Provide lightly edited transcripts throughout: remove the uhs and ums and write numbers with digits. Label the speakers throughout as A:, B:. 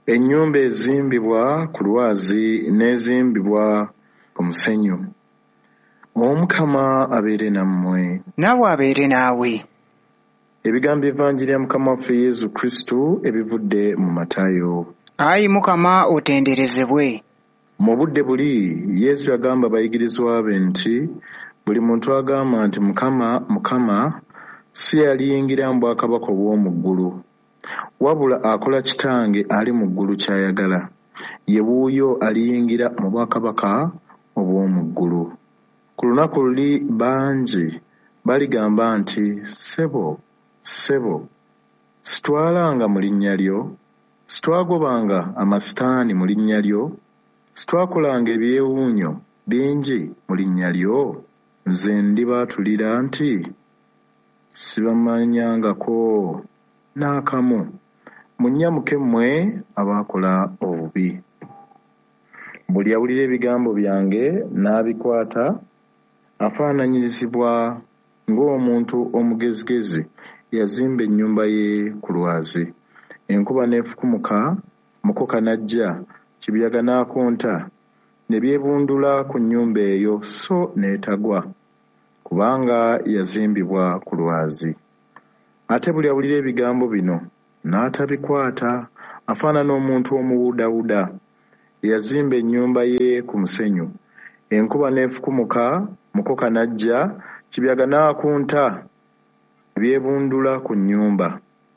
A: Ennyumba ezimbibwa ku lwazi n'ezimbibwa ku musenyu. Omukama abeere nammwe.
B: Naawe abeere naawe.
A: Ebigambo evanjiri ya Mukama waffe Yesu Kristo ebivudde mu Matayo.
B: Ayi Mukama otenderezebwe.
A: Mu budde buli Yesu yagamba abayigirizwa be nti buli muntu agamba nti Mukama, Mukama si yaliyingira mu bwakabaka obw'omu ggulu, wabula akola Kitange ali mu ggulu ky'ayagala, ye wuuyo aliyingira mu bwakabaka obw'omu ggulu. Ku lunaku luli bangi baligamba nti ssebo, ssebo, sitwalanga mu linnya lyo, sitwagobanga amasitaani mu linnya lyo, sitwakolanga ebyewuunyo bingi mu linnya lyo? Nze ndibaatulira nti sibamanyangako n'akamu. Munnyamuke mmwe abaakola obubi. Buli awulira ebigambo byange n'abikwata afaananyirizibwa ng'omuntu omugezigezi yazimba ennyumba ye ku lwazi. Enkuba n'efukumuka, mukoka n'ajja, kibuyaga n'akunta, ne byebundula ku nnyumba eyo so n'etagwa, kubanga yazimbibwa ku lwazi. Ate buli awulira ebigambo bino n'atabikwata afaanana omuntu omuwuudawuuda eyazimba ennyumba ye ku musenyu. Enkuba n'efukumuka, mukoka n'ajja, kibuyaga n'akunta, byebundula ku nnyumba,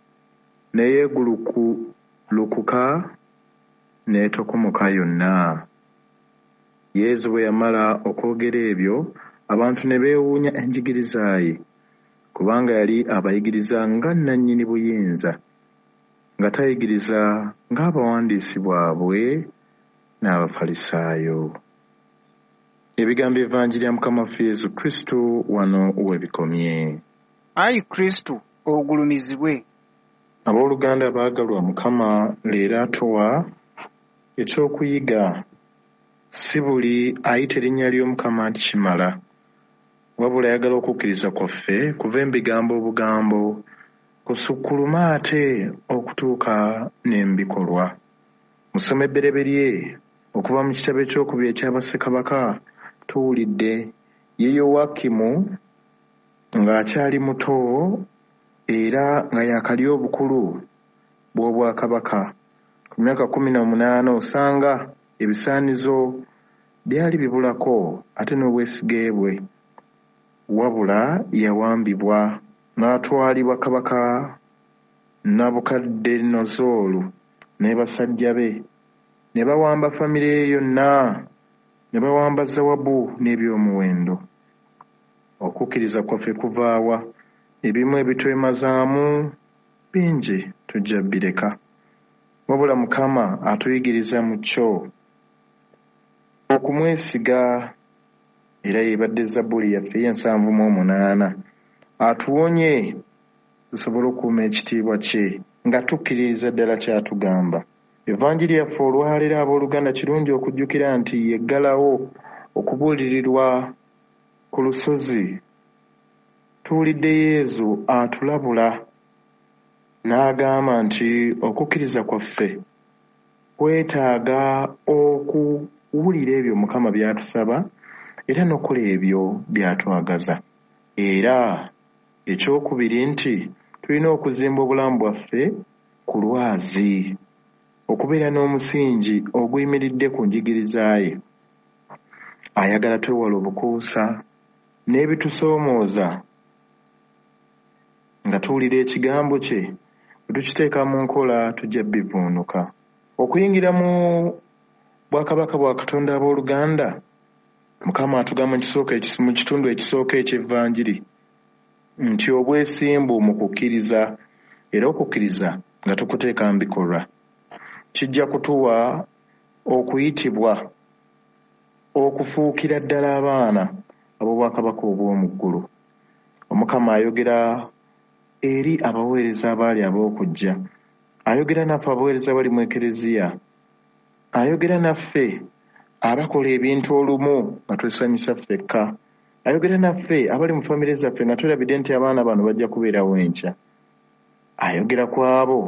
A: neyeegulukuka n'etokumuka yonna. Yesu bwe yamala okwogera ebyo, abantu ne beewuunya enjigiriza ye, kubanga yali abayigiriza nga nannyini buyinza, nga tayigiriza ng'abawandiisi bwabwe n'Abafalisaayo. Ebigambo evanjiri ya Mukama waffe Yesu Kristo wano webikomye.
B: Ayi Kristo ogulumizibwe.
A: Abooluganda abaagalwa, Mukama leero atuwa ekyokuyiga. Si buli ayita erinnya ly'Omukama nti kimala, wabula ayagala okukkiriza kwaffe kuva embigambo obugambo kusukkuluma ate okutuuka n'embikolwa. Musome ebbereberye okuva mu kitabo ekyokubiri eky'Abassekabaka, tuwulidde ye Yowakimu ng'akyali muto era nga yakalya obukulu bw'obwakabaka. Ku myaka 18 osanga ebisaanizo byali bibulako ate n'obwesige bwe, wabula yawambibwa n'atwalibwa kabaka Nabukaddenezolu ne basajja be, ne bawamba famire ye yonna, ne bawamba zawabbu n'ebyomuwendo. Okukkiriza kwaffe kuvaawa? Ebimu ebitwemazaamu bingi tujja bireka, wabula Mukama atuyigiriza mu kyo okumwesiga, era yeebadde Zabbuli yaffe ye'78, atuwonye tusobole okukuuma ekitiibwa kye nga tukkiririza ddala ky'atugamba. Evanjiri yaffe olwaleero abooluganda, kirungi okujjukira nti yeggalawo okubuulirirwa ku lusozi. Tuwulidde Yesu atulabula n'agamba nti okukkiriza kwaffe kwetaaga okuwulira ebyo Mukama by'atusaba era n'okola ebyo by'atwagaza. Era ekyokubiri nti tulina okuzimba obulamu bwaffe ku lwazi, okubeera n'omusingi oguyimiridde ku njigiriza ye. Ayagala twewala obukuusa n'ebitusoomooza nga tuwulira ekigambo kye, bwe tukiteeka mu nkola tujja bivuunuka. Okuyingira mu bwakabaka bwa Katonda, abooluganda, Mukama atugamba mu kitundu ekisooka eky'Evvanjiri nti obwesimbu mu kukkiriza, era okukkiriza nga tukuteeka mu bikolwa, kijja kutuwa okuyitibwa okufuukira ddala abaana ab'obwakabaka obw'omu ggulu. Omukama ayogera eri abaweereza abaali ab'okujja, ayogera naffe abaweereza bali mu Ekereziya, ayogera naffe abakola ebintu olumu nga twesanyusa ffekka, ayogera naffe abali mu famire zaffe nga tulabidde nti abaana bano bajja kubeerawo enkya. Ayogera ku abo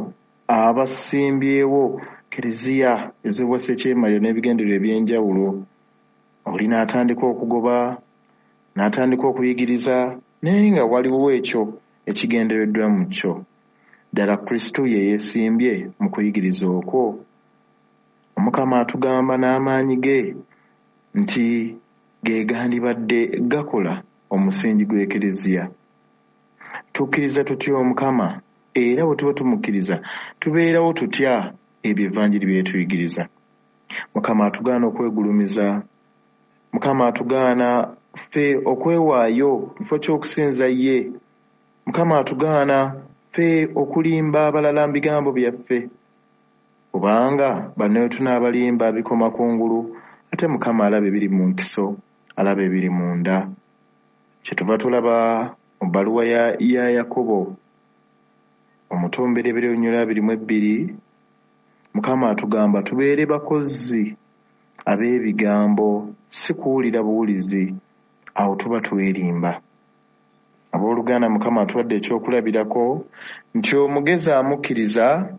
A: abasimbyewo Kiriziya eziwa Ssekyemaliro n'ebigendererwa eby'enjawulo. Oli n'atandika okugoba, n'atandika okuyigiriza, naye nga waliwo ekyo ekigendereddwa mu kyo. Ddala Kristo ye yeesimbye mu kuyigiriza okwo. Omukama atugamba n'amaanyi ge nti ge gandibadde gakola omusingi gw'Ekiriziya. Tukkiriza tutya Omukama, era bwe tuba tumukkiriza tubeerawo tutya ebyo Evvanjiri byetuyigiriza. Mukama atugaana okwegulumiza. Mukama atugaana ffe okwewaayo mu kifo ky'okusinza ye. Mukama atugaana ffe okulimba abalala mu bigambo byaffe. Kubanga banne bwe tunaabalimba bikoma kungulu, ate Mukama alaba ebiri mu nkiso, alaba ebiri munda. Kyetuva tulaba mu bbaluwa ya Yakobo omutomberebere olunyira 22, Mukama atugamba tubeere bakozi ab'ebigambo, si kuwulira buwulizi, awo tuba twerimba. Abooluganda, Mukama atuwadde ekyokulabirako nti omugezi amukkiriza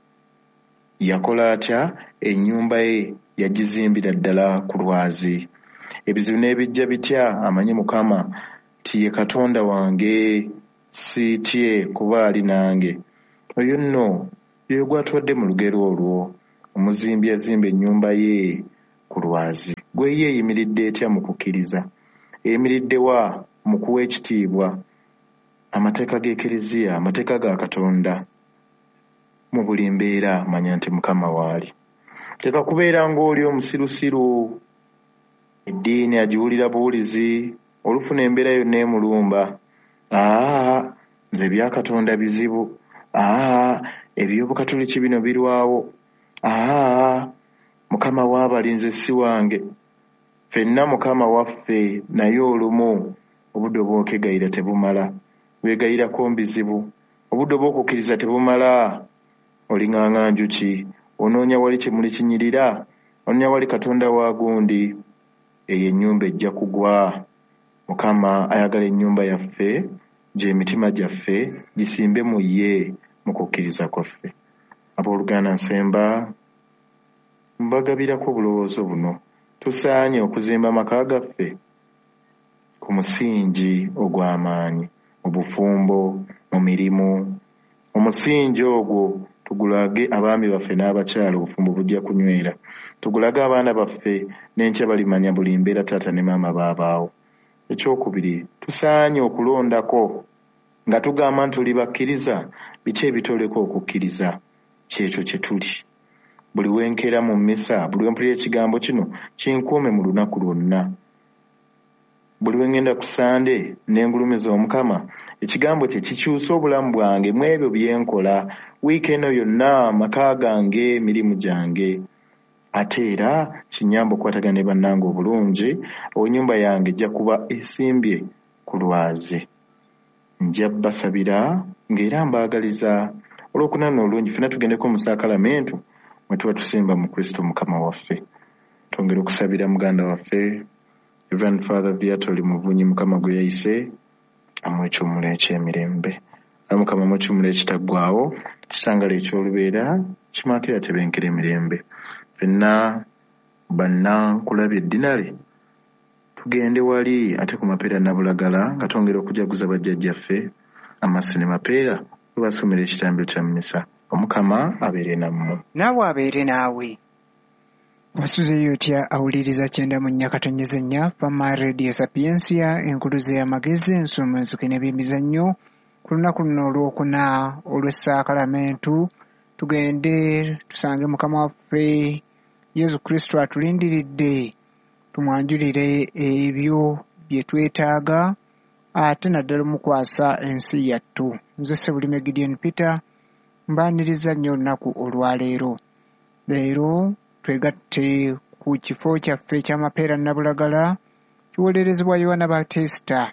A: yakola atya? Ennyumba ye yagizimbira ddala ku lwazi. Ebizibu n'ebijja bitya? Amanyi Mukama nti ye Katonda wange, siitye kuba ali nange. Oyo nno ye gw'atuwadde mu lugero olwo. Omuzimbi yazimba ennyumba ye ku lwazi. Gwe ye eyimiridde etya mu kukkiriza? Eyimiridde wa? Mu kuwa ekitiibwa amateeka g'Ekiriziya, amateeka ga Katonda. Mu buli mbeera manya nti Mukama waali. Teka kubeera ng'oli omusirusiru, eddiini agiwulira buwulizi, olufuna embeera yonna emulumba. Nze ebya Katonda bizibu. Eby'Obukatoliki bino birwawo. Mukama waabali nze si wange. Ffenna Mukama waffe, naye olumu obudde obw'okegayira tebumala. Weegayirako mbizibu. Obudde obw'okukkiriza tebumala. Olinganga njuki, onoonya wali kimuli kinyirira, onoonya wali Katonda wa gundi. Eyo ennyumba ejja kugwa. Mukama ayagala ennyumba yaffe, gy'emitima gyaffe gisimbe mu ye mu kukkiriza kwaffe. Abooluganda, nsemba mbagabirako obulowoozo buno. Tusaanye okuzimba amaka gaffe ku musingi ogw'amaanyi, mu bufumbo, mu mirimu. Omusingi ogwo tugulage abaami baffe n'abakyala, obufumbo bujja kunywera. Tugulage abaana baffe n'enkya balimanya buli mbeera taata ne maama baabaawo. Ekyokubiri, tusaanye okulondako nga tugamba nti tuli bakkiriza, biki ebitoleka okukkiriza? Kyekyo kye tuli. Buli wenkeera mu mmisa, buli wempulira ekigambo kino kinkuume mu lunaku lwonna. Buli wengenda ku Sande n'engulumiza Omukama, ekigambo kye kikyusa obulamu bwange mu ebyo byenkola wiiki eno yonna, amaka gange, emirimu gyange. Ate era kinyamba okukwatagana ne bannange obulungi. Ennyumba yange ejja kuba esimbye ku lwazi. Nja basabira ng'era mbaagaliza olw'okunaana olungi ffenna tugendeko mu saakalamentu mwe tuba tusimba mu Kristo Mukama waffe. Twongere okusabira muganda waffe Reverend Father Viatori Muvunyi, Mukama gwe yayise amuwe eky'omula eky'emirembe. Mukama amuwe eky'omula ekitaggwaawo, kitangala eky'olubeera, kimaakira tebenkera emirembe. Ffenna bannankulabye eddinale tugende wali ate ku mapeera Nabulagala nga twongera okujaguza bajjajjaffe Amasi ne Mapeera we basomera ekitambiro kya mmisa. Omukama abeere nammwe.
B: Naawe abeere naawe. Wasuzeeyo otya awuliriza 90.4 Fama Radio Sapiensia, enkuluze y'amagezi, ensomezeke n'ebyemizannyo. Ku lunaku luno olwokuna olw'essakalamentu tugende tusange Mukama waffe Yesu Kristo atulindiridde, tumwanjulire ebyo bye twetaaga ate naddala mukwasa ensi yattu. Nze Sebulime Gideon Peter mbaaniriza nnyo olunaku olwaleero. Leero twegatte ku kifo kyaffe eky'amapeera Nabulagala kiwolerezebwa Yohana Baptista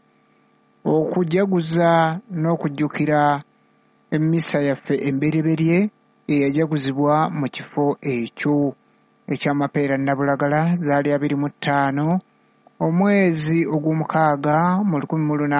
B: okujaguza n'okujjukira emmisa yaffe embereberye eyajaguzibwa mu kifo ekyo eky'amapeera Nabulagala zaali 25 omwezi ogw'omukaaga mu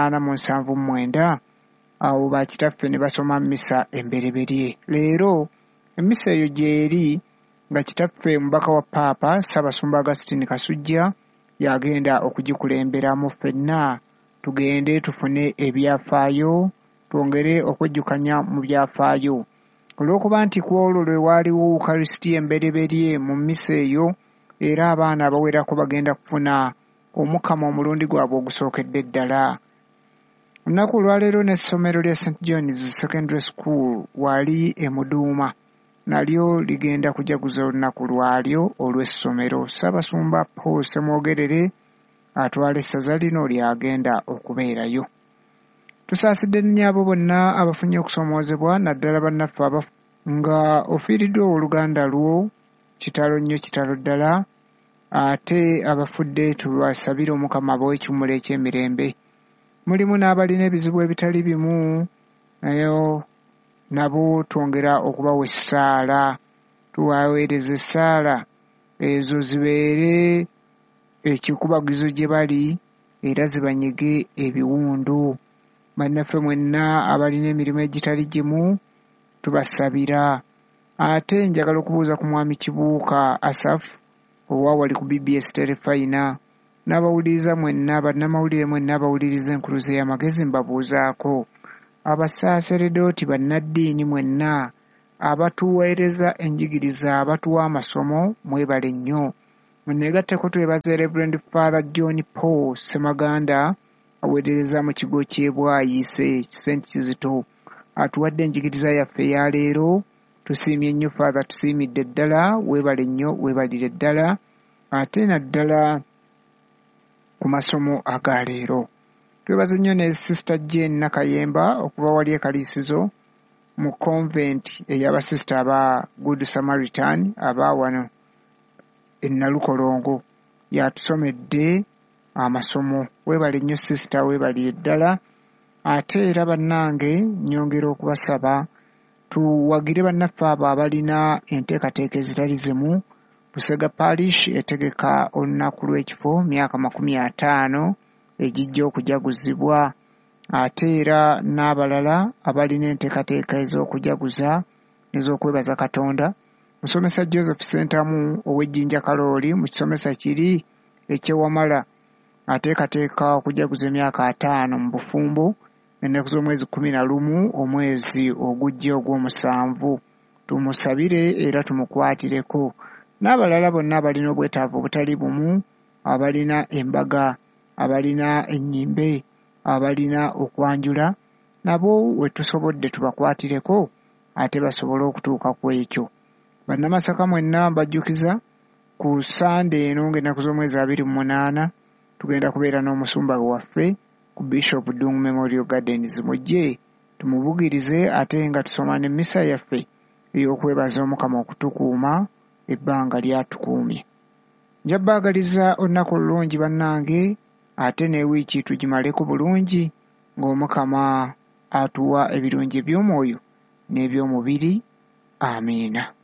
B: 1879. Awo bakitaffe ne basoma mmisa embereberye. Leero emmisa eyo gyeri nga kitaffe mubaka wa paapa Ssaabasumba Augustine Kasujja yagenda okugikulemberamu. ffenna tugende tufune ebyafaayo twongere okwejjukanya mu byafaayo olw'okuba nti ku olwo lwe waaliwo Ukarisitiya embereberye mu mmisa eyo era abaana abawerako bagenda kufuna omukama omulundi gwabwe ogusookedde ddala. Olunaku olwaleero n'essomero lya St. John's Secondary School wali e Muduuma nalyo ligenda kujaguza olunaku lwalyo olw'essomero. Ssaabasumba Paul Ssemwogerere atwala essaza lino lyagenda okubeerayo. Tusaasidde nnyo abo bonna abafunye okusomoozebwa naddala bannaffe nga ofiiriddwa oluganda lwo kitalo nnyo kitalo ddala ate abafudde tubasabire omukama abawe ekiwummulo eky'emirembe. Mulimu n'abalina ebizibu ebitali bimu nayo nabo twongera okubawa essaala tuwaweereza essaala ezo zibeere ekikubagizo gye bali era zibanyige ebiwundu. Bannaffe mwenna abalina emirimu egitali gimu tubasabira. Ate njagala okubuuza ku mwami Kibuuka Asafu owa wali ku BBS Terefayina n'abawuliriza mwenna bannamawulire mwenna abawuliriza enkuluze y'amagezi mbabuuzaako. Abasaaseredooti bannaddiini mwenna abatuweereza enjigiriza abatuwa amasomo mwebale nnyo. Muneegatteko twebaze Reverend Father John Paul Ssemaganda aweerereza mu kigo ky'e Bwayiise St. Kizito atuwadde enjigiriza yaffe eya leero. Tusiimye nnyo Father, tusiimidde ddala, weebale nnyo weebalire ddala ate naddala ku masomo aga leero. Twebaze nnyo ne Sister Jane Nakayemba okuva wali ekaliisizo mu convent ey'abasista aba Good Samaritan aba wano e Nalukolongo yatusomedde amasomo. Weebale nnyo sister, weebalire ddala ate era bannange nnyongera okubasaba tuwagire bannaffe abo abalina enteekateeka ezitali zimu. Busega Parish etegeka olunaku lw'ekifo myaka 50 egijja okujaguzibwa ate era n'abalala abalina enteekateeka ez'okujaguza n'ez'okwebaza Katonda. Musomesa Joseph Sentamu ow'Ejjinja Kalooli mu kisomesa kiri eky'Ewamala ateekateeka okujaguza emyaka 5 mu bufumbo ennaku z'omwezi 11 omwezi ogujja ogw'omusanvu. Tumusabire era tumukwatireko. N'abalala bonna abalina obwetaavu obutali bumu, abalina embaga, abalina ennyimbe, abalina okwanjula, nabo we tusobodde tubakwatireko ate basobole okutuuka ku ekyo. Bannamasaka mwenna mbajjukiza ku Sande eno ng'ennaku z'omwezi 28 tugenda kubeera n'omusumba waffe ku Bishop Dung Memorial Gardens. Mujje tumubugirize ate nga tusoma n'emmisa yaffe ey'okwebaza omukama okutukuuma ebbanga lyatukuumye. Njabaagaliza olunaku olulungi bannange ate n'ewiiki tugimaleko bulungi ng'omukama atuwa ebirungi eby'omwoyo n'eby'omubiri. Amiina.